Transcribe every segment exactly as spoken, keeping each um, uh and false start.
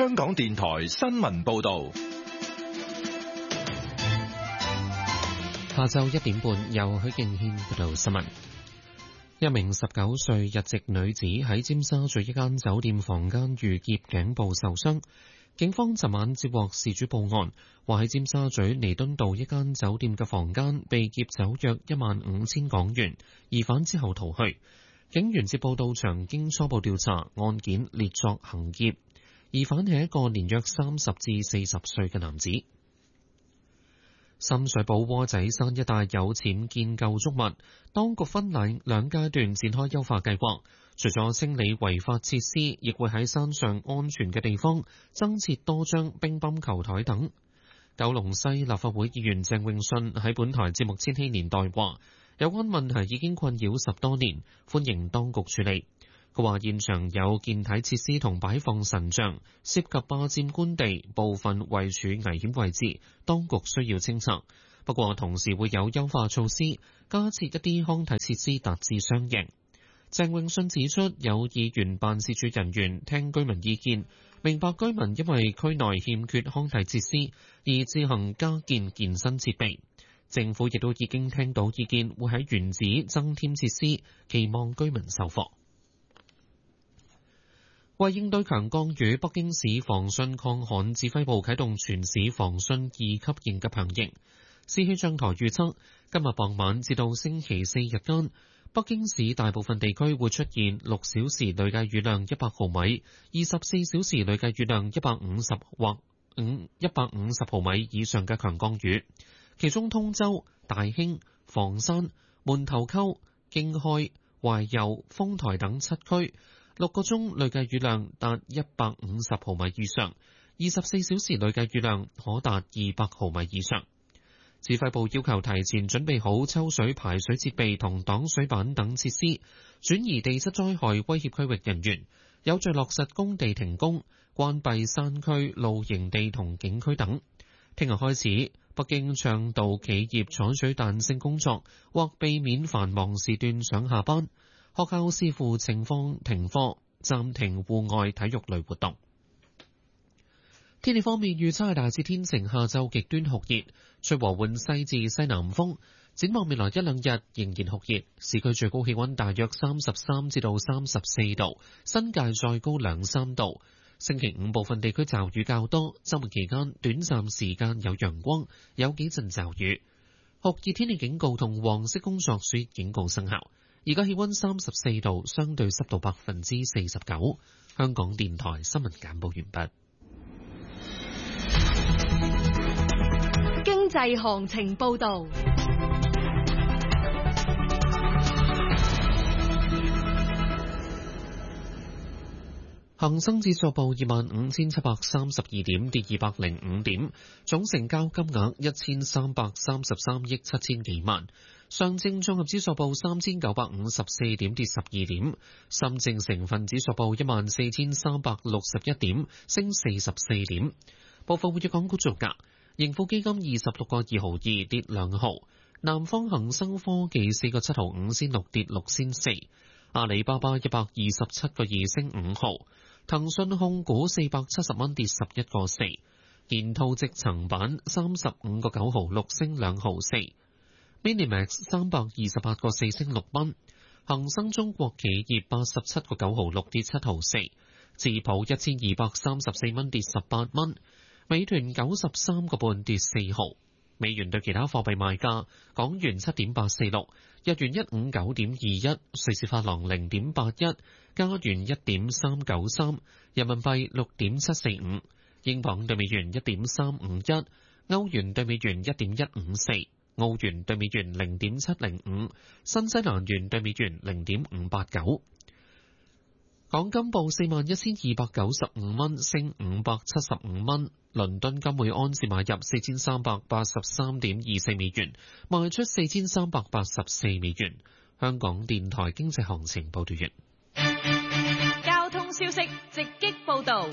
香港電台新聞報道。 下晝一點半，由許敬軒報道新聞。一名十九歲日籍女子喺尖沙咀一間酒店房間遇劫，頸部受傷。警方昨晚接獲事主報案，話喺尖沙咀彌敦道一間酒店嘅房間被劫走約一萬五千港元，疑犯之後逃去。警員接報到場，經初步調查，案件列作行劫。疑犯係一個年約三十至四十歲嘅男子。深水埗窩仔山一帶有僭建舊築物，當局分兩兩階段展開優化計劃，除咗清理違法設施，亦會喺山上安全嘅地方增設多張乒乓球台等。九龍西立法會議員鄭泳舜喺本台節目《千禧年代》話，有關問題已經困擾十多年，歡迎當局處理。佢話現場有健體設施同擺放神像，涉及霸佔官地，部分位處危險位置，當局需要清拆。不過同時會有優化措施，加設一啲康體設施達至雙贏。鄭泳舜指出，有議員辦事處人員聽居民意見，明白居民因為區內欠缺康體設施而自行加建健身設備。政府亦都已經聽到意見，會喺原址增添設施，期望居民受惠。為應對強降雨，北京市防汛抗旱指揮部啟動全市防汛二級應急響應。市氣象台預測，今日傍晚至到星期四日間，北京市大部分地區會出現六小時累計雨量一百毫米、二十四小時累計雨量一百五十或五一百五十毫米以上嘅強降雨。其中通州、大興、房山、門頭溝、京開、懷柔、豐台等七區六個鐘累計雨量達一百五十毫米以上，二十四小時累計雨量可達二百毫米以上。指揮部要求提前準備好抽水排水設備同擋水板等設施，轉移地質災害威脅區域人員，有序落實工地停工、關閉山區露營地同景區等。聽日開始，北京倡導企業採取彈性工作，或避免繁忙時段上下班。學校視乎情況停課，暫停戶外體育類活動。天氣方面預測係大致天晴，下晝極端酷熱，吹和緩西至西南風。展望未來一兩日仍然酷熱，市區最高氣溫大約三十三至到三十四度，新界再高兩三度。星期五部分地區驟雨較多，週末期間短暫時間有陽光，有幾陣驟雨。酷熱天氣警告同黃色工作暑熱警告生效。而家氣溫三十四度，相對濕度百分之四十九。香港電台新聞簡報完畢。 經濟行情報道。 恒生指數報二萬五千七百三十二點，跌二百零五點，總成交金額一千三百三十三億七千幾萬。上證綜合指數報三千九百五十四點，跌十二點。深證成分指數報一萬四千三百六十一點，升四十四點。部分活躍港股造價，盈富基金二十六個二毫二，跌兩毫。南方恒生科技四個七毫五仙六，跌六仙四。阿里巴巴一百二十七個二，升五毫。騰訊控股四百七十蚊，跌十一個四。建滔積層板三十五個九毫六，升兩毫四。Minimax 三百二十八個四，升六蚊。恒生中國企業八十七個九毫六，跌七毫四。智普一千二百三十四蚊，跌十八蚊。美團九十三個半，跌四毫。美元對其他貨幣賣價：港元七點八四六，日元一五九點二一，瑞士法郎零點八一，加元一點三九三，人民幣六點七四五，英鎊對美元一點三五一，歐元對美元一點一五四，澳元對美元零點七零五，新西蘭元對美元零點五八九。港金報四萬一千二百九十五蚊，升五百七十五蚊。倫敦金每安士買入四千三百八十三點二四美元，賣出四千三百八十四美元。香港電台經濟行情報道完。 交通消息直擊報道。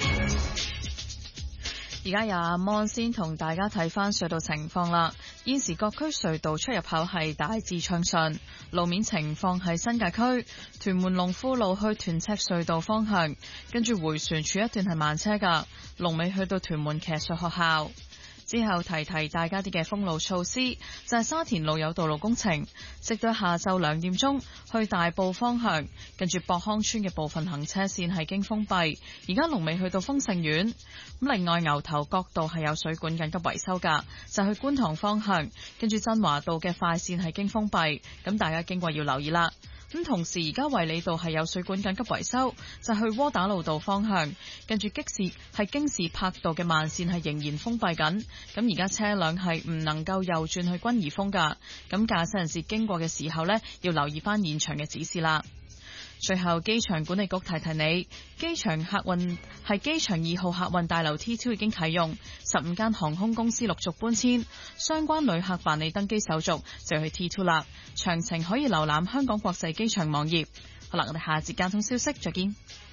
而家由阿摩先同大家睇翻隧道情況啦。現時各區隧道出入口係大致暢順，路面情況係新界區屯門龍富路去屯赤隧道方向，跟住回旋處一段係慢車噶。 龍尾去到屯門騎術學校。之後提提大家啲嘅封路措施，就係沙田路有道路工程，直到下晝兩點鐘去大埔方向，跟住博康村嘅部分行車線係經封閉，而家龍尾去到豐盛苑。咁另外牛頭角道係有水管緊急維修㗎，就去觀塘方向，跟住真華道嘅快線係經封閉，咁大家經過要留意啦。咁同時而家衛理道係有水管緊急維修，就去窩打老道方向，跟住激士係京士柏道嘅慢線係仍然封閉緊，咁而家車輛係唔能夠右轉去君怡峰㗎，咁駕駛人士經過嘅時候呢，要留意翻現場嘅指示啦。最後，機場管理局提提你，機場客運係機場二號客運大樓 T 二 已經啟用，十五間航空公司陸續搬遷，相關旅客辦理登機手續就去 T 二 啦。詳情可以瀏覽香港國際機場網頁。好啦，我哋下節交通消息再見。